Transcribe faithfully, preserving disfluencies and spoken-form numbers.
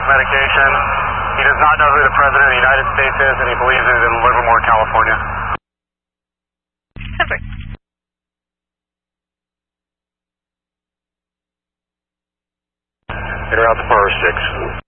take medication. He does not know who the President of the United States is, and he believes he's in Livermore, California. Perfect. Get her out to Power six.